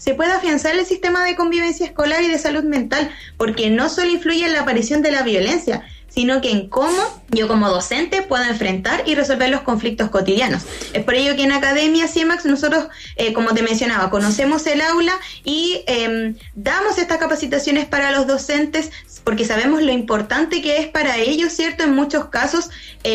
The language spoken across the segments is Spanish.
se pueda afianzar el sistema de convivencia escolar y de salud mental, porque no solo influye en la aparición de la violencia, sino que en cómo yo como docente puedo enfrentar y resolver los conflictos cotidianos. Es por ello que en Academia CIEMAX nosotros, como te mencionaba, conocemos el aula y damos estas capacitaciones para los docentes, porque sabemos lo importante que es para ellos, ¿cierto? En muchos casos,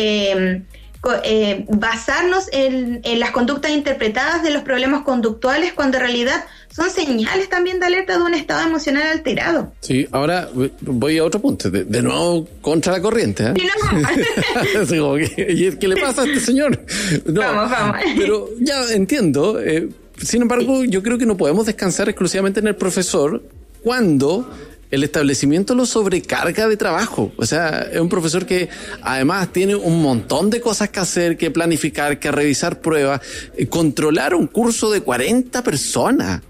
basarnos en las conductas interpretadas de los problemas conductuales, cuando en realidad son señales también de alerta de un estado emocional alterado. Sí, ahora voy a otro punto, de nuevo contra la corriente, ¿eh? Sí, no. ¿Qué le pasa a este señor? No, vamos. Pero ya entiendo, sin embargo, yo creo que no podemos descansar exclusivamente en el profesor cuando el establecimiento lo sobrecarga de trabajo. O sea, es un profesor que además tiene un montón de cosas que hacer, que planificar, que revisar pruebas, controlar un curso de 40 personas.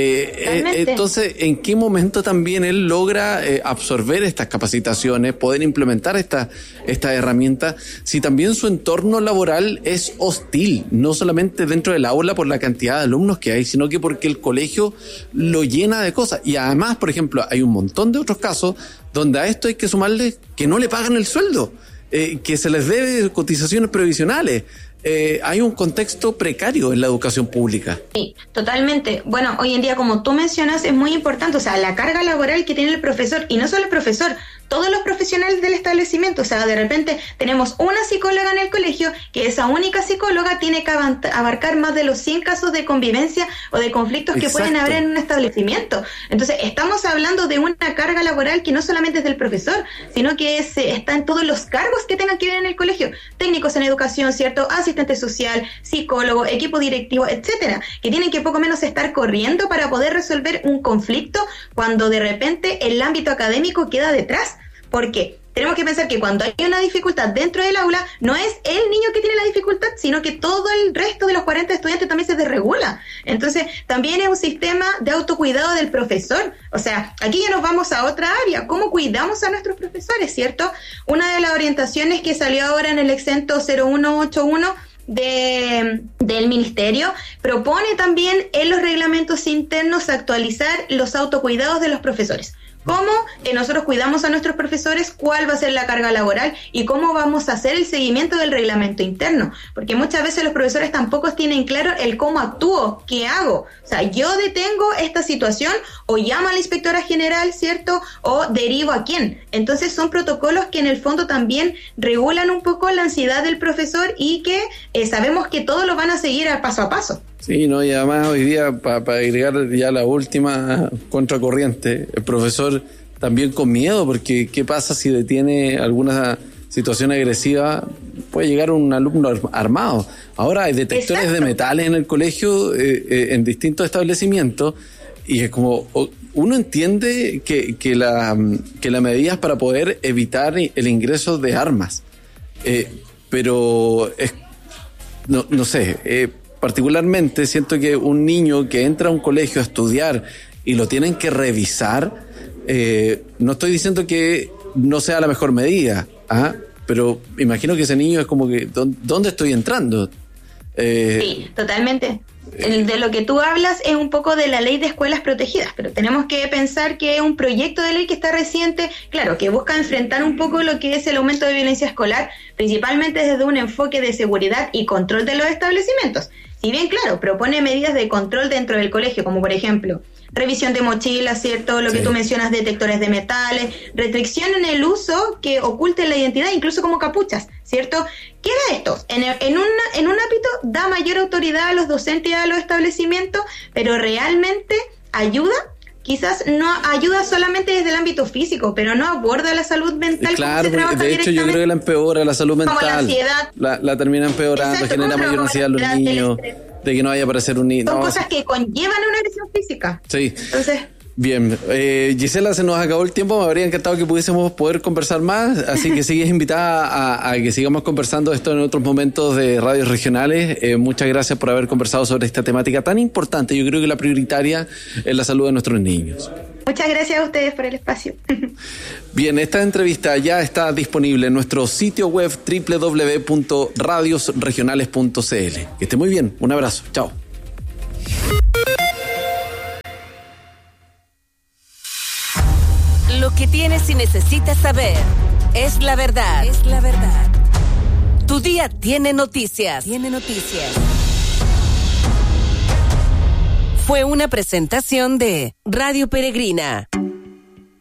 Entonces, ¿en qué momento también él logra absorber estas capacitaciones, poder implementar esta herramienta, si también su entorno laboral es hostil, no solamente dentro del aula por la cantidad de alumnos que hay, sino que porque el colegio lo llena de cosas? Y además, por ejemplo, hay un montón de otros casos donde a esto hay que sumarle que no le pagan el sueldo, que se les debe cotizaciones previsionales. Hay un contexto precario en la educación pública. Sí, totalmente. Bueno, hoy en día, como tú mencionas, es muy importante, o sea, la carga laboral que tiene el profesor, y no solo el profesor, todos los profesionales del establecimiento. O sea, de repente tenemos una psicóloga en el colegio, que esa única psicóloga tiene que abarcar más de los 100 casos de convivencia o de conflictos que pueden haber en un establecimiento. Entonces, estamos hablando de una carga laboral que no solamente es del profesor, sino que está en todos los cargos que tengan que ver en el colegio. Técnicos en educación, ¿cierto? Asistente social, psicólogo, equipo directivo, etcétera, que tienen que poco menos estar corriendo para poder resolver un conflicto cuando de repente el ámbito académico queda detrás. Porque tenemos que pensar que cuando hay una dificultad dentro del aula, no es el niño que tiene la dificultad, sino que todo el resto de los 40 estudiantes también se desregula. Entonces, también es un sistema de autocuidado del profesor. O sea, aquí ya nos vamos a otra área. ¿Cómo cuidamos a nuestros profesores, cierto? Una de las orientaciones que salió ahora en el exento 0181 del ministerio propone también en los reglamentos internos actualizar los autocuidados de los profesores. ¿Cómo nosotros cuidamos a nuestros profesores? ¿Cuál va a ser la carga laboral? ¿Y cómo vamos a hacer el seguimiento del reglamento interno? Porque muchas veces los profesores tampoco tienen claro el cómo actúo, qué hago. O sea, yo detengo esta situación o llamo a la inspectora general, ¿cierto? O derivo a quién. Entonces son protocolos que en el fondo también regulan un poco la ansiedad del profesor y que sabemos que todos lo van a seguir al paso a paso. Sí, no, y además hoy día, para agregar ya la última contracorriente, el profesor también con miedo, porque ¿qué pasa si detiene alguna situación agresiva? Puede llegar un alumno armado. Ahora hay detectores de metales en el colegio, en distintos establecimientos, y es como, uno entiende que la medida es para poder evitar el ingreso de armas, pero no sé, particularmente siento que un niño que entra a un colegio a estudiar y lo tienen que revisar, no estoy diciendo que no sea la mejor medida, pero imagino que ese niño es como que, ¿dónde estoy entrando? Sí, totalmente. De lo que tú hablas es un poco de la ley de escuelas protegidas, pero tenemos que pensar que es un proyecto de ley que está reciente, claro, que busca enfrentar un poco lo que es el aumento de violencia escolar, principalmente desde un enfoque de seguridad y control de los establecimientos. Si bien, claro, propone medidas de control dentro del colegio, como por ejemplo, revisión de mochilas, ¿cierto? Lo que tú mencionas, detectores de metales, restricción en el uso que oculte la identidad, incluso como capuchas, ¿cierto? ¿Qué da esto? En un ámbito da mayor autoridad a los docentes y a los establecimientos, pero realmente ayuda. Quizás no ayuda solamente desde el ámbito físico, pero no aborda la salud mental. Claro, de hecho yo creo que la empeora la salud mental. Como la ansiedad. La termina empeorando, exacto, genera mayor ansiedad a los niños, de que no vaya a aparecer un niño. Son cosas que conllevan una agresión física. Sí. Entonces... Bien, Gisela, se nos acabó el tiempo, me habría encantado que pudiésemos poder conversar más, así que sigues invitada a que sigamos conversando esto en otros momentos de radios regionales. Muchas gracias por haber conversado sobre esta temática tan importante. Yo creo que la prioritaria es la salud de nuestros niños. Muchas gracias a ustedes por el espacio. Bien, esta entrevista ya está disponible en nuestro sitio web www.radiosregionales.cl. Que esté muy bien, un abrazo, chao. que tienes y necesitas saber. Es la verdad. Es la verdad. Tu día tiene noticias. Tiene noticias. Fue una presentación de Radio Peregrina.